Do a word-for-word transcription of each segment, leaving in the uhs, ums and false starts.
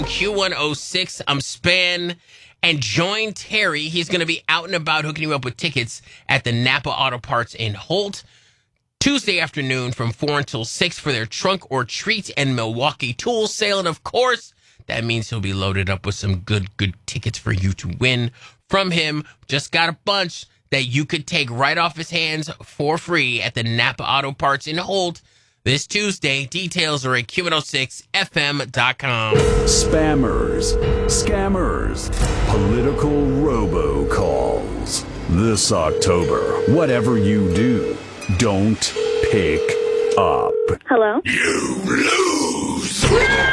Q one oh six. I'm Span. And join Terry. He's going to be out and about hooking you up with tickets at the Napa Auto Parts in Holt Tuesday afternoon from four until six for their Trunk or Treat and Milwaukee Tool sale. And of course, that means he'll be loaded up with some good, good tickets for you to win from him. Just got a bunch that you could take right off his hands for free at the Napa Auto Parts in Holt this Tuesday. Details are at Q one oh six F M dot com. Spammers, scammers, political robocalls. This October, whatever you do, don't pick up. Hello? You lose!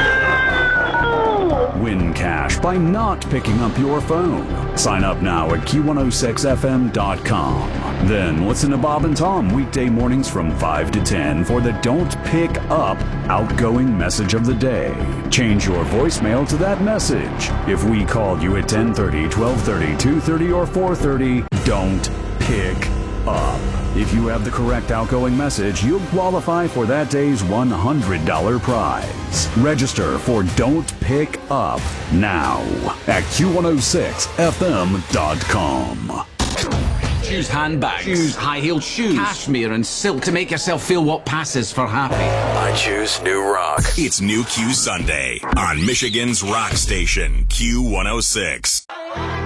Win cash by not picking up your phone. Sign up now at Q one oh six F M dot com. Then listen to Bob and Tom weekday mornings from five to ten for the Don't Pick Up outgoing message of the day. Change your voicemail to that message. If we called you at ten thirty, twelve thirty, two thirty, or four thirty, don't pick up. If you have the correct outgoing message, you'll qualify for that day's one hundred dollars prize. Register for Don't Pick Up now at Q one oh six F M dot com. Choose handbags, shoes, high-heeled shoes, cashmere and silk to make yourself feel what passes for happy. I choose New Rock. It's New Q Sunday on Michigan's rock station, Q one oh six.